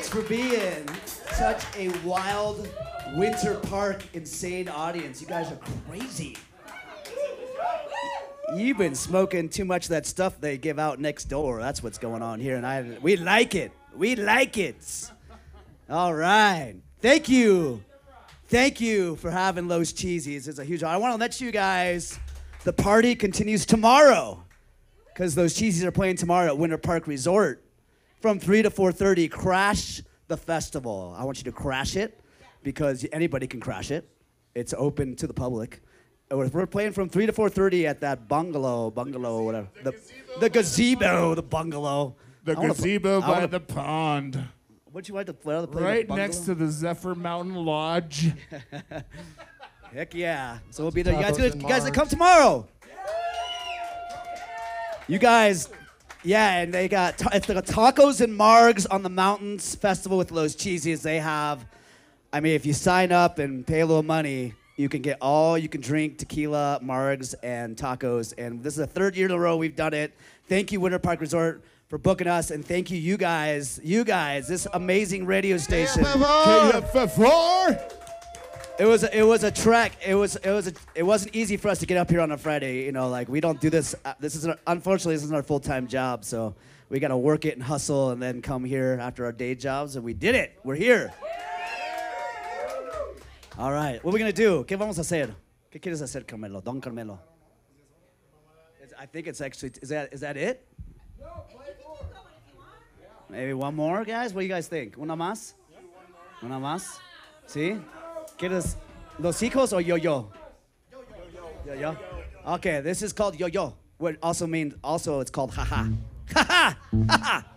Thanks for being such a wild Winter Park insane audience. You guys are crazy. You've been smoking too much of that stuff they give out next door. That's what's going on here, and we like it. We like it. All right. Thank you. Thank you for having Los Cheesies. It's a huge honor. I want to let you guys, the party continues tomorrow because those Cheesies are playing tomorrow at Winter Park Resort from 3 to 4:30. Crash the festival. I want you to crash it because anybody can crash it. It's open to the public. We're playing from 3 to 4:30 at that bungalow, whatever. The gazebo, the bungalow. The gazebo by the pond. What'd you like to play? Right next to the Zephyr Mountain Lodge. Heck yeah. So we'll be there. You guys come tomorrow. You guys, yeah, and they got it's the Tacos and Margs on the Mountains Festival with Los Cheesies. They have, I mean, if you sign up and pay a little money, you can get all you can drink tequila, margs, and tacos. And this is the third year in a row we've done it. Thank you, Winter Park Resort, for booking us, and thank you, you guys, this amazing radio station. KFF4. It was a trek. It wasn't easy for us to get up here on a Friday. You know, like we don't do this. Unfortunately, this isn't our full-time job, so we got to work it and hustle, and then come here after our day jobs, and we did it. We're here. All right, what are we gonna do? ¿Qué vamos a hacer? ¿Qué quieres hacer, Carmelo? Don Carmelo. I think it's actually. Is that it? No, play more. Maybe one more, guys. What do you guys think? Una más? Una más? ¿Sí? ¿Quieres los hijos or yo-yo? Yo-yo. Okay, this is called yo-yo. What also means it's called ha-ha. Ha-ha! Ha-ha!